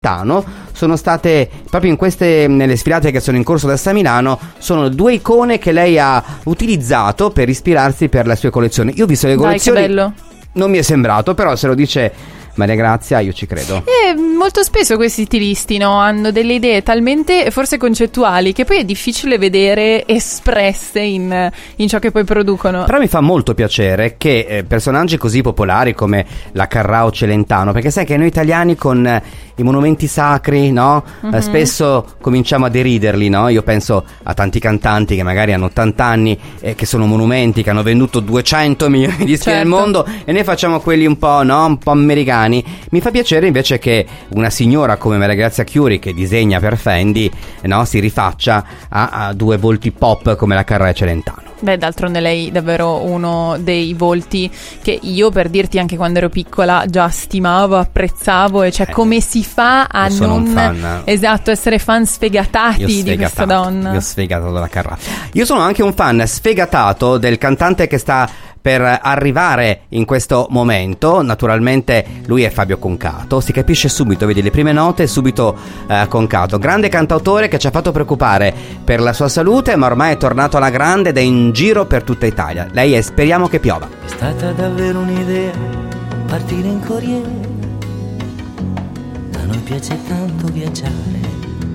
sono state proprio nelle sfilate che sono in corso adesso a Milano, sono 2 icone che lei ha utilizzato per ispirarsi per le sue collezioni. Io ho visto le collezioni. Dai, che bello. Non mi è sembrato, però se lo dice Maria Grazia io ci credo. Molto spesso questi stilisti, no, hanno delle idee talmente forse concettuali che poi è difficile vedere espresse in ciò che poi producono. Però mi fa molto piacere che personaggi così popolari come la Carrao Celentano, perché sai che noi italiani con i monumenti sacri, no? Spesso cominciamo a deriderli, no? Io penso a tanti cantanti che magari hanno 80 anni che sono monumenti, che hanno venduto 200 milioni di dischi nel mondo, e noi facciamo quelli un po', no? Un po' americani. Mi fa piacere invece che una signora come Maria Grazia Chiuri, che disegna per Fendi, no? Si rifaccia a 2 volti pop come la Carrao Celentano. Beh, d'altronde lei è davvero uno dei volti che io, per dirti, anche quando ero piccola già stimavo, apprezzavo, e cioè come si fa a non fan. Esatto, essere fan sfegatati di questa donna. Io sfegatato della Carrà. Io sono anche un fan sfegatato del cantante che sta per arrivare in questo momento. Naturalmente lui è Fabio Concato, si capisce subito, vedi le prime note, subito Concato, grande cantautore che ci ha fatto preoccupare per la sua salute, ma ormai è tornato alla grande ed è in giro per tutta Italia. Lei è Speriamo che piova. È stata davvero un'idea partire in corriere, a noi piace tanto viaggiare,